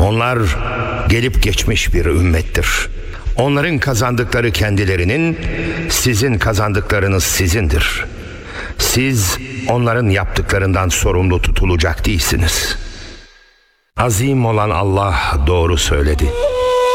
Onlar gelip geçmiş bir ümmettir. Onların kazandıkları kendilerinin, sizin kazandıklarınız sizindir. Siz onların yaptıklarından sorumlu tutulacak değilsiniz. Azim olan Allah doğru söyledi.